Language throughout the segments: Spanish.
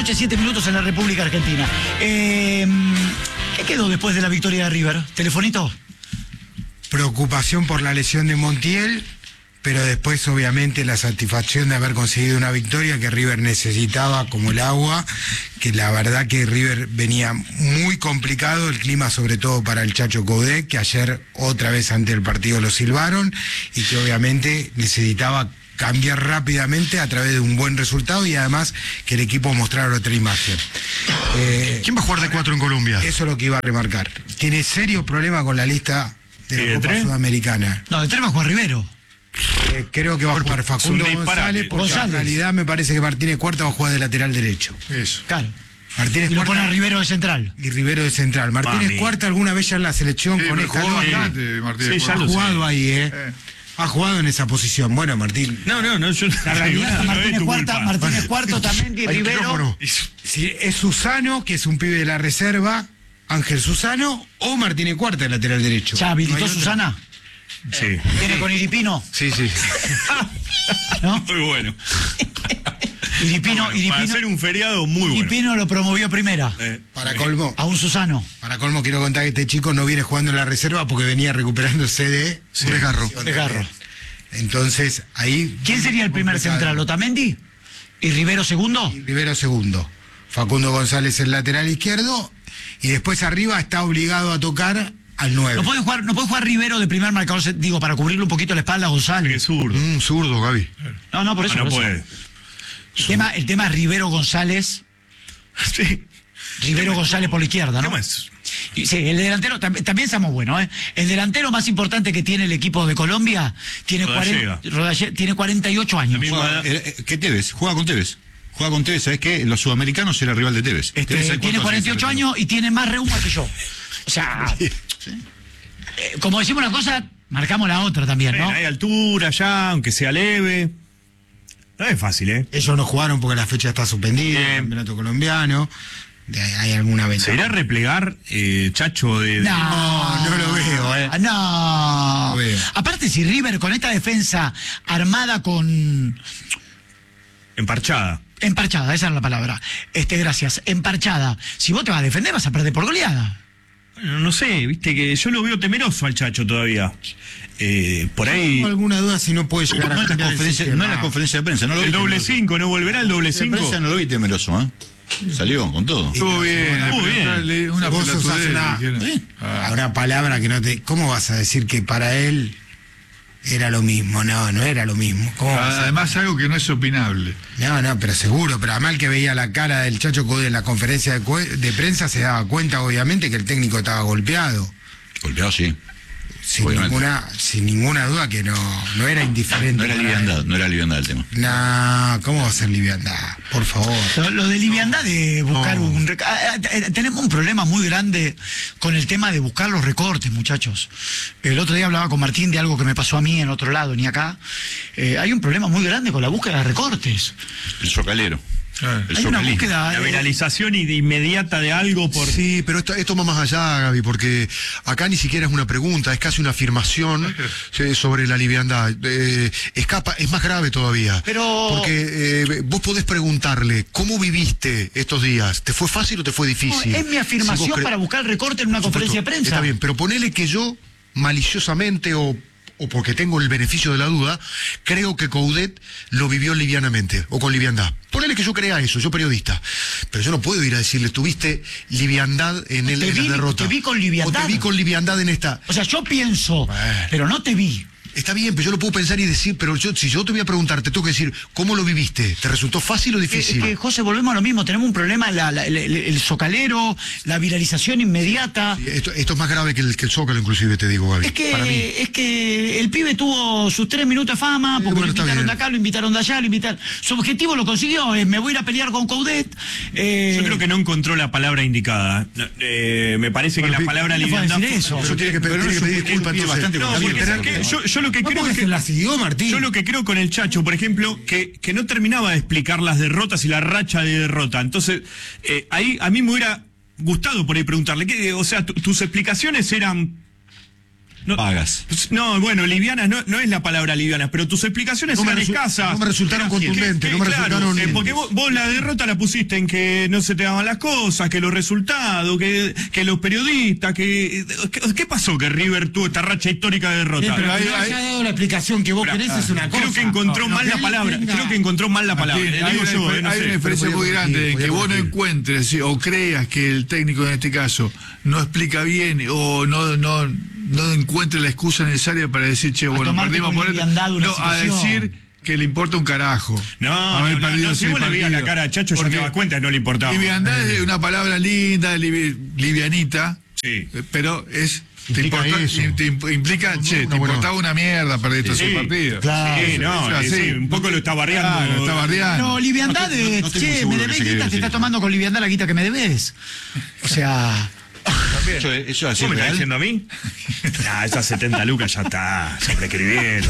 noche, 7 minutos en la República Argentina. ¿Qué quedó después de la victoria de River? ¿Telefonito? Preocupación por la lesión de Montiel, pero después obviamente la satisfacción de haber conseguido una victoria que River necesitaba como el agua, que la verdad que River venía muy complicado, el clima sobre todo para el Chacho Coudet, que ayer otra vez ante el partido lo silbaron, y que obviamente necesitaba cambiar rápidamente a través de un buen resultado y además que el equipo mostrara otra imagen. ¿Quién va a jugar de 4 en Colombia? Eso es lo que iba a remarcar. Tiene serio problema con la lista de la Copa Sudamericana. No, de 3 va a jugar Rivero. Creo que va a jugar Facundo González, porque en realidad me parece que Martínez Cuarta va a jugar de lateral derecho. Eso. Claro. Martínez Y lo Cuarta pone a Rivero de central. y Rivero de central. Martínez Cuarta alguna vez ya en la selección con esta jugó acá. Martínez Ha Cuarta. jugado ahí, ha jugado en esa posición. Bueno, Martín. No, yo... La realidad no Martínez es tu Cuarta, culpa. Martínez Cuarto también y Rivero. Si es Susano, que es un pibe de la reserva, Ángel Susano, o Martínez Cuarta, de lateral derecho. ¿Ya habilitó No hay otro. Susana? Sí. ¿Viene con Iripino? Sí. ¿No? Muy bueno. Iripino, Para hacer un feriado muy bueno. Iripino lo promovió primera. Para colmo. A un Susano. Para colmo quiero contar que este chico no viene jugando en la reserva porque venía recuperándose de un desgarro. Desgarro. Entonces, ahí... ¿Quién sería el primer complicado. central? ¿Otamendi? ¿Y Rivero segundo? Rivero segundo. Facundo González el lateral izquierdo. Y después arriba está obligado a tocar al 9. No puede jugar Rivero de primer marcador, digo, para cubrirle un poquito la espalda a Es González. zurdo. Zurdo, Gaby. No, por eso. No por eso. puede. El tema es Rivero González. Sí. Rivero González por la izquierda, ¿no? ¿Cómo es? Y sí, el delantero también estamos buenos, ¿eh? El delantero más importante que tiene el equipo de Colombia tiene, tiene 48 años. ¿Qué Tevez? Juega con Tevez. ¿Sabes qué? Los sudamericanos era rival de Tevez. Tiene 48 años y tiene más reuma que yo. O sea, como decimos una cosa, marcamos la otra también, ¿no? Hay altura ya, aunque sea leve. No es fácil, ¿eh? Ellos no jugaron porque la fecha está suspendida, el campeonato colombiano. Hay alguna ventaja. ¿Se irá a replegar Chacho de...? No lo veo, ¿eh? No. Lo veo. Aparte, si River con esta defensa armada con... Emparchada. Emparchada, esa es la palabra. Gracias. Emparchada. Si vos te vas a defender, vas a perder por goleada. Bueno, no sé, viste que yo lo veo temeroso al Chacho todavía. Por ahí... Tengo alguna duda si no puede llegar No a en la conferencia de prensa. No lo vi El doble temeroso. 5, ¿no volverá el doble En 5? prensa no lo vi temeroso, ¿eh? Salió con todo. Estuvo bien. Una Vos usás pelotudez, una palabra que no te... ¿Cómo vas a decir que para él era lo mismo? No era lo mismo. ¿Cómo vas a- Además, algo que no es opinable. No, pero seguro. Pero además el que veía la cara del Chacho Coudet en la conferencia de prensa se daba cuenta, obviamente, que el técnico estaba golpeado. Golpeado, sí. Sin ninguna duda que no era indiferente. No era liviandad el tema. No, ¿cómo va a ser liviandad? Por favor. Lo de liviandad de buscar tenemos un problema muy grande con el tema de buscar los recortes, muchachos. El otro día hablaba con Martín de algo que me pasó a mí en otro lado, ni acá. Hay un problema muy grande con la búsqueda de recortes. El socalero. El Hay una socalismo. búsqueda... La viralización inmediata de algo por... Sí, pero esto va más allá, Gaby, porque acá ni siquiera es una pregunta, es casi una afirmación sobre la liviandad. Es más grave todavía. Pero... Porque vos podés preguntarle, ¿cómo viviste estos días? ¿Te fue fácil o te fue difícil? No, es mi afirmación Si vos para buscar el recorte en una Por supuesto, conferencia de prensa. Está bien, pero ponele que yo, maliciosamente o porque tengo el beneficio de la duda, creo que Coudet lo vivió livianamente, o con liviandad. Ponele que yo crea eso, yo periodista. Pero yo no puedo ir a decirle, tuviste liviandad en la derrota. Te vi con liviandad. O te vi con liviandad en esta. O sea, yo pienso, pero no te vi. Está bien, pero yo lo puedo pensar y decir, pero si yo te voy a preguntar, te tengo que decir, ¿cómo lo viviste? ¿Te resultó fácil o difícil? Es que, José, volvemos a lo mismo. Tenemos un problema, el socalero, la viralización inmediata. Sí, esto es más grave que el Zócalo, inclusive, te digo, Gaby. Es que el pibe tuvo sus 3 minutos de fama, porque bueno, lo está invitaron bien. de acá, lo invitaron de allá, lo invitaron. Su objetivo lo consiguió, me voy a ir a pelear con Coudet. Yo creo que no encontró la palabra indicada. Me parece que la palabra no puede liviandad... decir eso. Eso tiene que pedir disculpas, entonces. No, porque ¿sabes qué? Yo lo que creo es que... la siguió, Martín. Yo lo que creo con el Chacho, por ejemplo, que no terminaba de explicar las derrotas y la racha de derrota. Entonces, ahí a mí me hubiera gustado por ahí preguntarle, o sea, tus explicaciones eran No, Vagas. No, bueno, livianas no es la palabra livianas, pero tus explicaciones eran escasas. No me resultaron contundentes, no me claro, resultaron... porque vos la derrota la pusiste en que no se te daban las cosas, que los resultados, que los periodistas, ¿qué pasó que River tuvo esta racha histórica de derrota? Pero ahí ha dado la explicación que vos querés es una cosa. Creo que encontró mal la palabra. Creo que encontró mal la palabra. Hay una diferencia muy grande en que vos no encuentres o creas que el técnico en este caso no explica bien o no encuentre la excusa necesaria para decir, che, bueno, tomarte perdimos con por esto. liviandad una No, a situación. decir que le importa un carajo. No, si vos le veías la cara a Chacho, ya te das cuenta que no le importaba. Liviandad es una palabra linda, livianita, Sí. Pero es... Implica eso. Implica, che, te importaba una mierda perder estos Sí, partidos. claro. Sí, no, Sí, sí, un poco lo está barriando. Claro, está bardeando. No, liviandad No de, estoy muy che, seguro me que debes se quiere guita, te decir estás eso. tomando con liviandad la guita que me debes. O sea, Eso así ¿Cómo me estás real. diciendo a mí? Esas 70 lucas ya está, sobreescribiendo.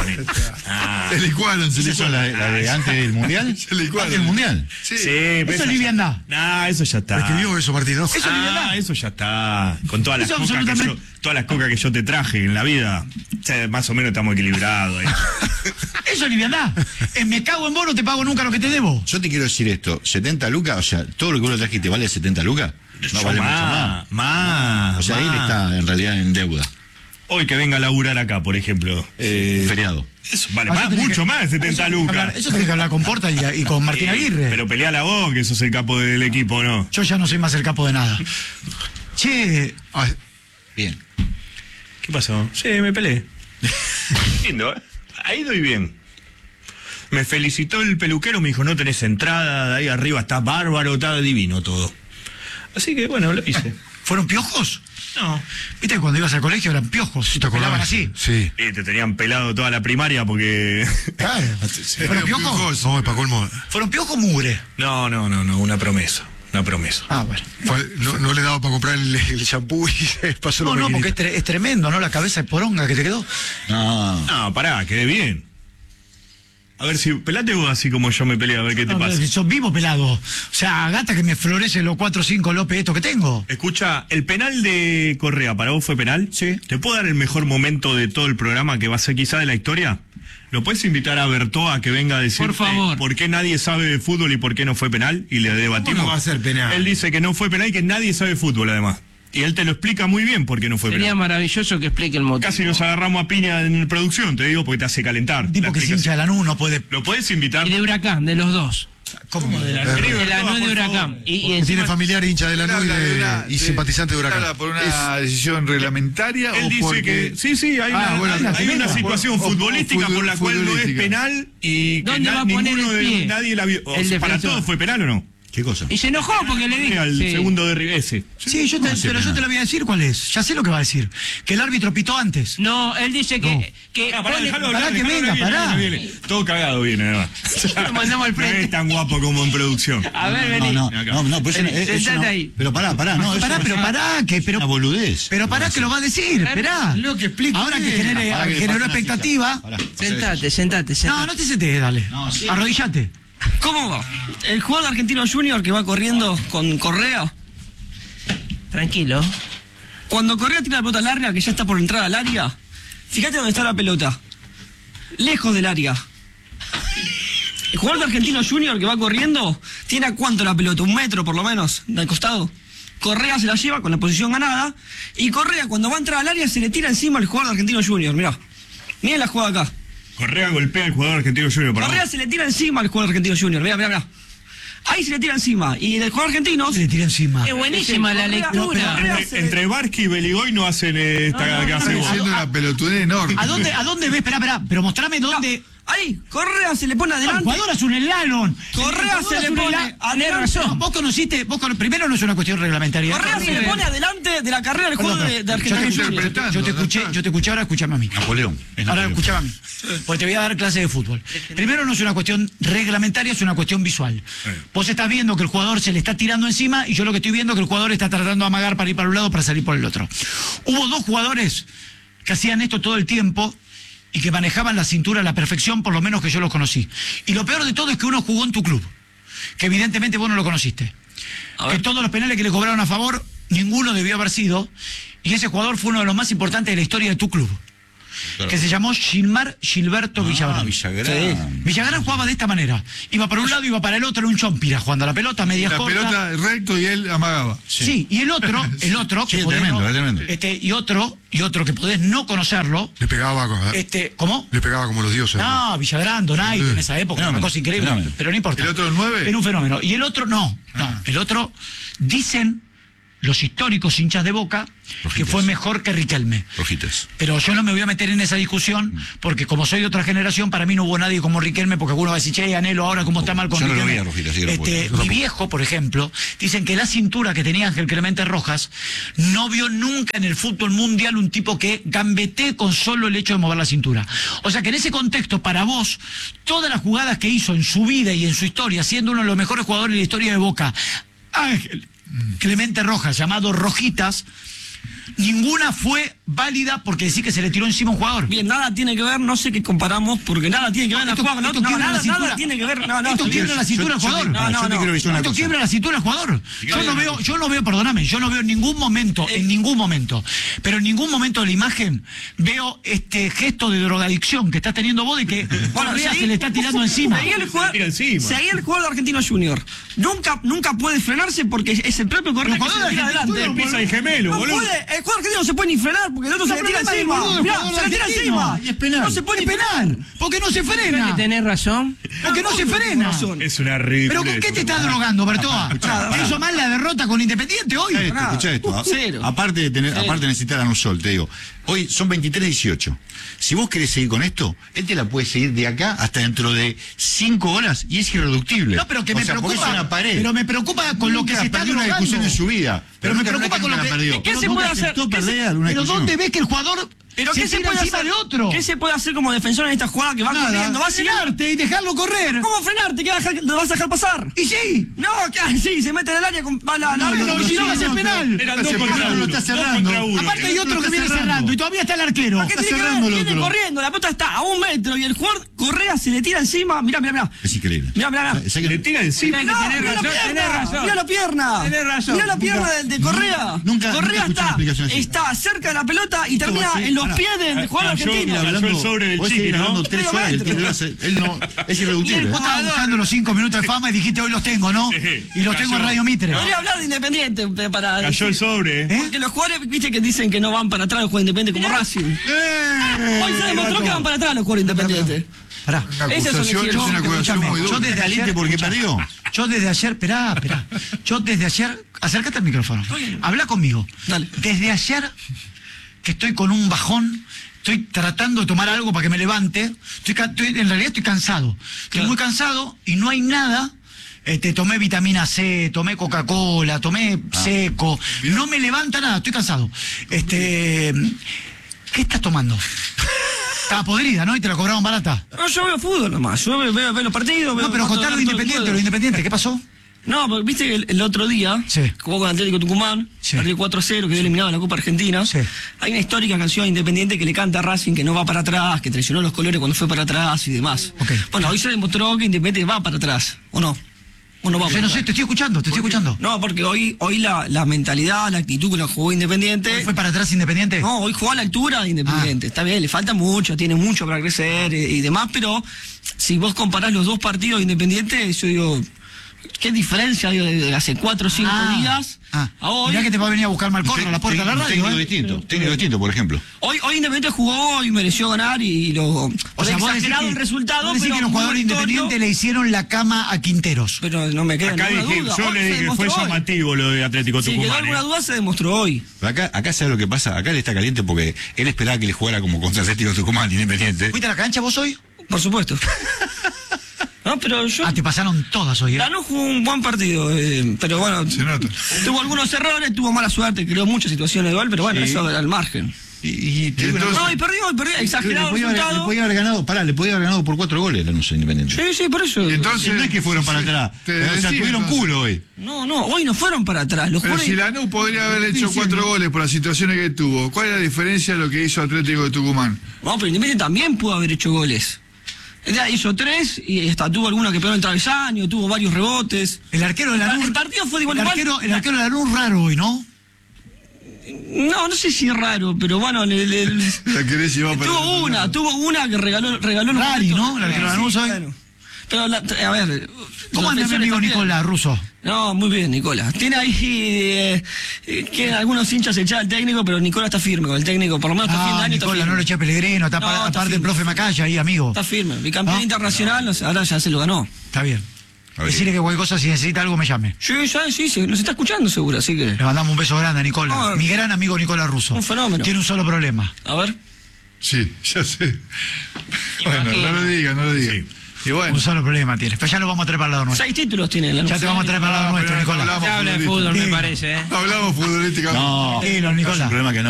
Se licuaron, se ¿Esa es la licuaron. de antes del Mundial? Se licuaron. ¿Antes del Mundial? Sí. pero eso es liviandad. No, eso ya está. Escribió eso, Martín, ¿no? Eso es liviandad. Eso ya está. Con todas las Eso cocas absolutamente. todas las cocas que yo te traje en la vida, más o menos estamos equilibrados. ahí. Eso es liviandad. Me cago en vos, no te pago nunca lo que te debo. Yo te quiero decir esto, 70 lucas, o sea, todo lo que vos le trajiste vale 70 lucas. No vale mucho más. Más. O sea, él está en realidad en deuda. Hoy que venga a laburar acá, por ejemplo. Feriado. Eso vale Eso más, tenés mucho que- más de 70 lucas. Eso tenés que hablar con Porta y con Martín Aguirre. Pero pelea la voz, que sos el capo del equipo, ¿no? Yo ya no soy más el capo de nada. Che, Ah, Bien. ¿Qué pasó? Sí, me peleé. Lindo, ¿eh? Ahí doy bien. Me felicitó el peluquero, me dijo, no tenés entrada, de ahí arriba está bárbaro, está divino todo. Así que bueno, lo hice. ¿fueron piojos? No. Viste que cuando ibas al colegio eran piojos, te pelaban así. Sí. Y te tenían pelado toda la primaria porque... Claro. ¿Fueron piojos? No, para colmo. ¿Fueron piojos o mugre? No, una promesa. Una promesa. Ah, bueno. No le daba para comprar el shampoo y se pasó No, lo no, porque maquinita. es tremendo, ¿no? La cabeza de poronga que te quedó. No. No, pará, quedé bien. A ver si... Pelate vos así como yo me peleé, a ver qué te No, pasa. sos vivo pelado. O sea, gata que me florece los 4 o 5 López estos que tengo. Escucha, el penal de Correa, ¿para vos fue penal? Sí. ¿Te puedo dar el mejor momento de todo el programa que va a ser quizá de la historia? ¿Lo puedes invitar a Bertoa a que venga a decir Por favor. por qué nadie sabe de fútbol y por qué no fue penal? Y le debatimos. ¿Cómo no va a ser penal? Él dice que no fue penal y que nadie sabe de fútbol además. Y él te lo explica muy bien por qué no fue Sería penal. maravilloso que explique el motivo. Casi nos agarramos a piña en producción, te digo, porque te hace calentar. Tipo la que se hincha de explicación. Lanús no puede. ¿Lo puedes invitar? Y de Huracán, de los dos. ¿Cómo? De Bertoa, la no de por Huracán. favor. Y Tiene encima, familiar hincha de la nube y simpatizante de Huracán. ¿Habla por una decisión reglamentaria Él o dice porque... que sí, hay Ah, una, bueno, hay una situación o futbolística por la cual no es futbolística. penal y que ¿Dónde va a poner ninguno el de pie? nadie la vio. O El sea, ¿para defensor. todos fue penal o no? ¿Qué cosa? y se enojó porque le dije. Al Sí. segundo de ese. Sí, yo hace pero yo penal? te lo voy a decir cuál es. Ya sé lo que va a decir. Que el árbitro pitó antes. No, él dice que Pará, pone- dejalo pará hablar, que dejalo venga, hablar, pará. viene. Todo cagado viene, además. Lo mandamos al No frente. es tan guapo como en producción. A ver, No, vení. no, pues Vení, eso sentate no- ahí. Pero pará, no. eso Pará, no pero es pará, que pero una boludez. pero pará que lo va a decir. Esperá. Lo que explique Ahora que él. genere, Pará que le generó pase una expectativa. silla. Pará, Sentate. No, no te sentés, dale. No, sí. Arrodillate. ¿Cómo va? El jugador argentino Junior que va corriendo con Correa. Tranquilo. Cuando Correa tira la pelota larga, que ya está por entrar al área, fíjate dónde está la pelota. Lejos del área. El jugador de Argentino Junior que va corriendo, ¿tiene a cuánto la pelota? 1 metro por lo menos, del costado. Correa se la lleva con la posición ganada. Y Correa, cuando va a entrar al área, se le tira encima al jugador de Argentino Junior. Mirá. Miren la jugada acá. Correa golpea al jugador argentino Junior. Para Correa vos. se le tira encima al jugador argentino Junior. Mirá. Ahí se le tira encima. Y el jugador argentino. Se le tira encima. Es buenísima la Correa- lectura. Correa se le- Entre Barsky y Beligoy no hacen esta que Está hacemos. diciendo una pelotudez enorme. ¿A dónde ves? Esperá, pero mostrame dónde. Ahí, Correa se le pone El adelante. jugador es un elalón. Correa se le pone adelante. Vos conociste, primero no es una cuestión reglamentaria. Correa se le pone adelante de la carrera del juego de Argentina Yo te Junior. interpretando, Yo te escuché, ahora escuchame a mí. Napoleón. Es Ahora Napoleón. escuchame a mí. Porque te voy a dar clase de fútbol. Primero no es una cuestión reglamentaria, es una cuestión visual. Vos estás viendo que el jugador se le está tirando encima y yo lo que estoy viendo es que el jugador está tratando de amagar para ir para un lado para salir por el otro. Hubo 2 jugadores que hacían esto todo el tiempo y que manejaban la cintura a la perfección, por lo menos que yo los conocí. Y lo peor de todo es que uno jugó en tu club, que evidentemente vos no lo conociste. Que todos los penales que le cobraron a favor ninguno debió haber sido, y ese jugador fue uno de los más importantes de la historia de tu club. Claro. Que se llamó Gilmar Gilberto Villagrán. Villagrán. Sí. Villagrán jugaba de esta manera. Iba para un lado, iba para el otro, era un chompira, jugando a la pelota, media corta. La pelota recto y él amagaba. Sí, y el otro que sí, podés tremendo. y otro que podés no conocerlo. Le pegaba ¿cómo? Le pegaba como los dioses. No, Villagrán, Donaire, en esa época, una cosa increíble. Pero no importa. ¿El otro 9? Era un fenómeno. Y el otro no. El otro, dicen los históricos hinchas de Boca, Rojitas, que fue mejor que Riquelme. Rojitas. Pero yo no me voy a meter en esa discusión, porque como soy de otra generación, para mí no hubo nadie como Riquelme, porque alguno va a decir, che, Anhelo, ahora cómo está mal con yo Riquelme. No lo veía, Rojitas, mi viejo, por ejemplo, dicen que la cintura que tenía Ángel Clemente Rojas no vio nunca en el fútbol mundial un tipo que gambetee con solo el hecho de mover la cintura. O sea que en ese contexto, para vos, todas las jugadas que hizo en su vida y en su historia, siendo uno de los mejores jugadores de la historia de Boca, Ángel Clemente Rojas, llamado Rojitas, ninguna fue válida porque decís que se le tiró encima un jugador. Bien, nada tiene que ver, no sé qué comparamos, porque nada tiene que ver en la jugada. Nada tiene que ver. Esto quiebra la cintura al jugador. Esto quiebra la cintura al jugador. Yo no veo, perdóname, yo no veo en ningún momento, pero en ningún momento de la imagen veo este gesto de drogadicción que está teniendo vos de que se le está tirando encima. Seguí el jugador de Argentino Junior. Nunca puede frenarse porque es el propio Correa que se le tira adelante. Pisa el gemelo, boludo. El jugador argentino no se puede ni frenar porque el otro se le tira encima. Se le tira encima. Y es penal. No se puede ni penal. Porque no se frena. Tenés razón. Porque no se frena. Es una ridícula. ¿Pero con qué te estás drogando, Bertoa? ¿Hizo mal la derrota con Independiente hoy? Escuchá esto. Aparte de necesitar a un sol, te digo. Hoy son 23:18. Si vos querés seguir con esto, él te la puede seguir de acá hasta dentro de 5 horas y es irreductible. No, pero que me preocupa. Es una pared. Pero me preocupa con lo que se está drogando. Una discusión en su vida. Pero me preocupa con lo que... ¿Qué se puede hacer? ¿Pero dónde ves que el jugador... ¿Pero qué se puede hacer? De otro? ¿Qué se puede hacer como defensor en esta jugada que va corriendo? Va a frenarte y dejarlo correr. ¿Cómo frenarte? ¿Lo vas a dejar pasar? Y sí. No, sí, se mete en el área con si no va a ser penal. Eran 2 contra 1. Lo está cerrando. Aparte hay otro que viene cerrando y todavía está el arquero. Está cerrando el otro. Viene corriendo, la pelota está a 1 metro y el jugador Correa se le tira encima. Mirá. Es increíble. Mirá. Se le tira encima. Mirá la pierna. Mirá la pierna de Correa. Correa está cerca de la pelota y termina en los pies del jugador argentino. Cayó el sobre del Chiqui, ¿no? 3 horas, él no, es irreductible. Vos estabas buscando los 5 minutos de fama y dijiste hoy los tengo, ¿no? Y los tengo en Radio Mitre. Podría hablar de Independiente para... Cayó el sobre. Porque los jugadores, viste que dicen que no van para atrás los jugadores Independientes como Racing. Hoy se demostró que van para atrás los jugadores Independientes. Pará. Es una acusación muy dura. Yo desde ayer, porque perdió. Yo desde ayer, esperá. Yo desde ayer, acércate al micrófono. Habla conmigo. Dale. Desde ayer que estoy con un bajón. Estoy tratando de tomar algo para que me levante. En realidad estoy cansado. Estoy muy cansado y no hay nada. Tomé vitamina C, tomé Coca-Cola, tomé seco. No me levanta nada, estoy cansado. ¿Qué estás tomando? Estaba podrida, ¿no? Y te la cobraron barata. No, yo veo fútbol nomás. Yo veo los partidos. No, pero contá lo Independiente, ¿qué pasó? No, porque viste que el otro día jugó con Atlético Tucumán, perdió 4-0, quedó eliminado en la Copa Argentina. Sí. Hay una histórica canción Independiente que le canta a Racing que no va para atrás, que traicionó los colores cuando fue para atrás y demás. Bueno, hoy se demostró que Independiente va para atrás, ¿o no? ¿O no va para atrás? No sé, te estoy escuchando. No, porque hoy la mentalidad, la actitud que lo jugó Independiente... ¿Fue para atrás Independiente? No, hoy jugó a la altura de Independiente. Está bien, le falta mucho, tiene mucho para crecer y demás, pero si vos comparás los 2 partidos de Independiente, yo digo... ¿Qué diferencia hay de hace 4 o 5 días a hoy? Mirá que te va a venir a buscar Malcorra a la puerta de la radio. Técnico distinto, por ejemplo. Hoy Independiente jugó y mereció ganar y lo... O sea, vos decís el resultado, pero que los jugadores Independientes le hicieron la cama a Quinteros. Pero no me queda ninguna duda. Yo le dije que fue llamativo lo de Atlético Tucumán. Si quedó alguna duda, se demostró hoy. Acá ¿sabes lo que pasa? Acá él está caliente porque él esperaba que le jugara como contra Atlético Tucumán Independiente. ¿Fuiste a la cancha vos hoy? Por supuesto. No, pero yo... te pasaron todas hoy, Lanús jugó un buen partido, pero bueno, se nota. Tuvo algunos errores, tuvo mala suerte, creó muchas situaciones de gol, pero bueno, eso al margen. Y perdió, exagerado resultado. Le podía haber ganado por 4 goles Lanús Independiente. Sí, por eso. Entonces no es que fueron para atrás. O sea, tuvieron culo hoy. No, hoy no fueron para atrás. Pero si Lanús podría haber hecho 4 goles por las situaciones que tuvo, ¿cuál es la diferencia de lo que hizo Atlético de Tucumán? No, pero Independiente también pudo haber hecho goles. Ella hizo 3 y hasta tuvo alguna que pegó en travesaño, tuvo varios rebotes. El arquero de Lanús... El partido fue de igual El arquero de Lanús raro hoy, ¿no? No sé si es raro, pero bueno, La querés llevar para tuvo una que regaló en Rari, ¿no? La que lo ganó hoy. Claro. Pero, a ver... ¿Cómo anda mi amigo Nicolás Russo? No, muy bien, Nicolás. Tiene ahí que algunos hinchas se echan al técnico, pero Nicolás está firme con el técnico, por lo menos está fin de año. Nicolás, está firme. no lo eché a Pellegrino, está aparte el profe Macaya ahí, amigo. Está firme, bicampeón internacional, ahora ya se lo ganó. Está bien. Decirle que cualquier cosa, si necesita algo, me llame. Sí, nos está escuchando seguro, así que... Le mandamos un beso grande a Nicolás. No, mi gran amigo Nicolás Russo. Un fenómeno. Tiene un solo problema. A ver. Sí, ya sé. Bueno, no lo diga. Sí. Y bueno. Un solo problema tiene. Pero ya lo vamos a traer para el lado nuestro. 6 títulos tiene el Ya te vamos a traer para el lado nuestro, Nicolás. Ya habla de fútbol, me parece, Hablamos futbolísticamente. No, Nicolás. no es un problema que no.